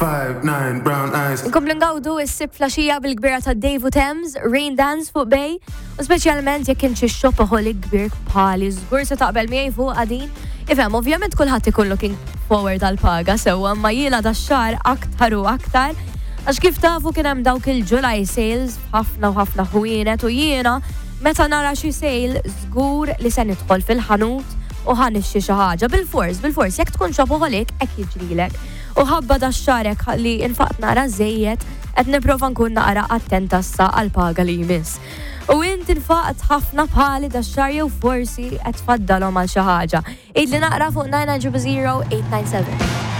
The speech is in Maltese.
5'9" brown eyes. Nkomplu ngawdu is-sib flaxija bil-kbira ta' Dave Thames, Rain Dance fuq Bay, u speċjalment jekk inti shopaholic kbir bħali żgur se taqbel miegħi fuq għadin. Ifhem, ovvjament kulħadd ikun looking forward għall-paga sewwa ma jiena dax-xahar aktar u aktar. Għax kif tafu kien hemm dawk il-July sales ħafna u ħafna ħwienet u jiena meta nara xi sale żgur li se nidħol fil-ħanut u ħanixxi xi ħaġa bil-fors jekk tkun shopaholic hekk jiġrilek. U ħabba dax-xarek li infaqt nara żejjed qed nipprova nkun naqra attenta issa għall-paga li jmiss. U inti infaqt ħafna bħali dax-xar jew forsi qed tfaddalhom għal xi ħaġa. Idli naqra fuq 900 897.